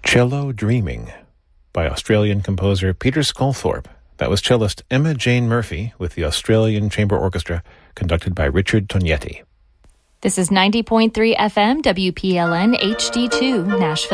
Cello Dreaming by Australian composer Peter Sculthorpe. That was cellist Emma Jane Murphy with the Australian Chamber Orchestra, conducted by Richard Tognetti. This is 90.3 FM, WPLN HD2, Nashville.